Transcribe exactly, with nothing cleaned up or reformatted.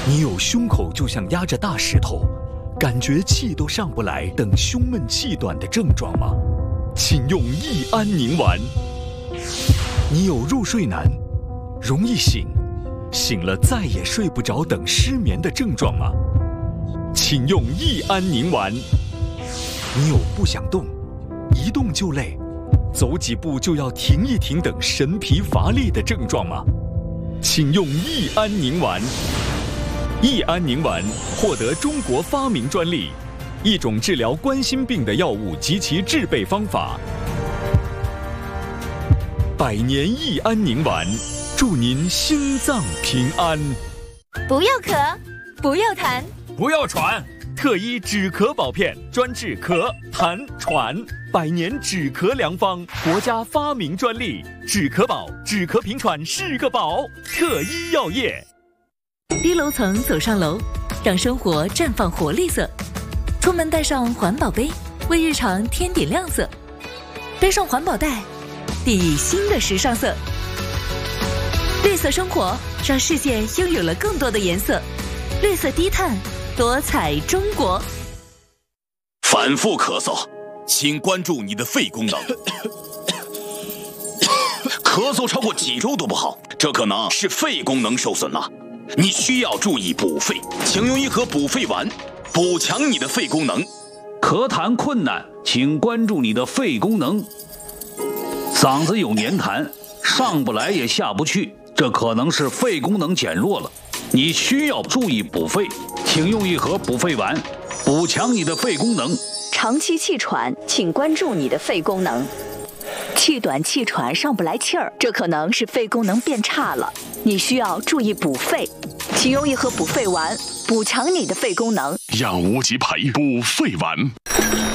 你有胸口就像压着大石头，感觉气都上不来等胸闷气短的症状吗？请用益安宁丸。你有入睡难、容易醒、醒了再也睡不着等失眠的症状吗？请用益安宁丸。你有不想动、一动就累、走几步就要停一停等神疲乏力的症状吗？请用益安宁丸。益安宁丸获得中国发明专利，一种治疗冠心病的药物及其制备方法。百年益安宁丸，祝您心脏平安。 不要咳，不要痰， 不要喘， 特医止咳宝片，专治咳、痰、喘，百年止咳良方，国家发明专利。止咳宝，止咳平喘是个宝。特医药业。 低楼层走上楼，让生活绽放活力色。出门带上环保杯，为日常添点亮色。背上环保袋，砥砺新的时尚色。绿色生活，让世界拥有了更多的颜色。绿色低碳，多彩中国。 反复咳嗽，请关注你的肺功能。咳嗽超过几周都不好，这可能是肺功能受损了。你需要注意补肺，请用一盒补肺丸，补强你的肺功能。 咳痰困难，请关注你的肺功能。嗓子有黏痰，上不来也下不去，这可能是肺功能减弱了。你需要注意补肺，请用一盒补肺丸，补强你的肺功能。 长期气喘，请关注你的肺功能。气短气喘上不来气儿，这可能是肺功能变差了，你需要注意补肺，请用一盒补肺丸，补强你的肺功能。 让无极牌补肺丸。